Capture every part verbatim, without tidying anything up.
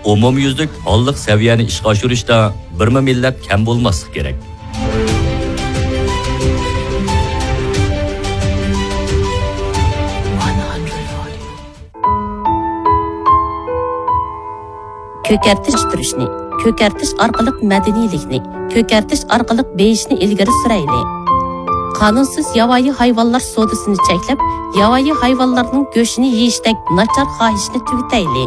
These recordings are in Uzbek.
umumyüzlük hollik saviyani ishga oshirishda birma millat kam bo'lmasligi kerak. Ko'kartish turishni, ko'kartish orqali madaniylikni, ko'kartish orqali beyishni ilgari surayli. Qonunsiz yovvoyi hayvonlar savdosini cheklab, yovvoyi hayvonlarning go'shtini yeyishdek nachar xohishni tugatayli.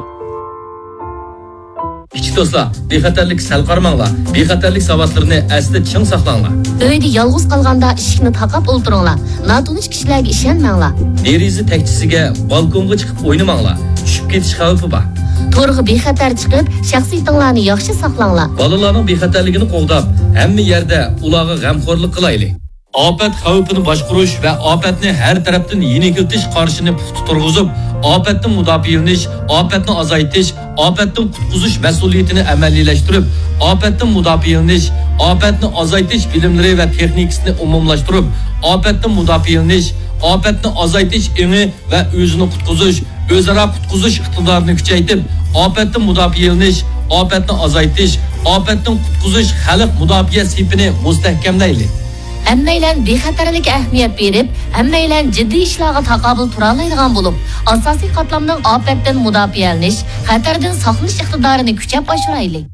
Kichik do'stlar, bexatarlik sal qarmanglar. Bexatarlik savatlarini asli ching saqlanglar. Uyda yolg'iz qolganda eshikni taqab o'ltiringlar. Notanish kishilarga ishonmanglar. Deriza tagchisiga balkonga chiqib o'ynamanglar. Tushib ketish xavfi bor. To'g'ri bexatar chiqib, shaxsiyatlarini yaxshi saqlanglar. Bolalarning bexatarligini qo'g'dab, hamma yerda ularga g'amxo'rlik qilaylik. Afat xavfini boshqarish va ofatni har tarafdan yengiltish qarshini puxta turg'izib, ofatni mudofialanish, ofatni azaytish, ofatdan qutqizish mas'uliyatini amaliyalashtirib, ofatdan mudofialanish, ofatni azaytish bilimlari va texnikasini umumlashtirib, ofatdan mudofialanish, ofatni azaytish imi va o'zini qutqizish, o'zaro qutqizish iqtidorini kuchaytirib, ofatdan mudofialanish, ofatni azaytish, ofatdan qutqizish xalq mudofaa sifini mustahkamlaylik. Hammaylar bexatarlikka ahamiyat berib, hammaylar jiddiy ishlarga taqobil tura oladigan bo'lib, asosiy qatlamning ofatdan mudofialanish, xatardan saqlanish iqtidorini kuchab oshiraylik.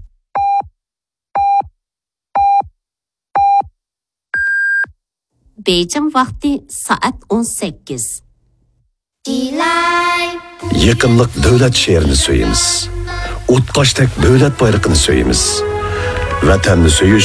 Beijing vaqti soat o'n sakkiz. Yaqinlik davlat she'rini so'yimiz. O'tqoshdek davlat bayrog'ini so'yimiz. Vatanni so'yish